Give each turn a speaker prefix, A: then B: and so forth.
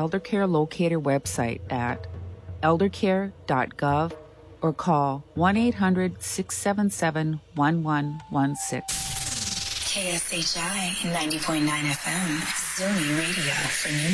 A: ElderCare Locator website at eldercare.gov or call 1-800-677-1116.
B: KSHI 90.9 FM, Zuni Radio for New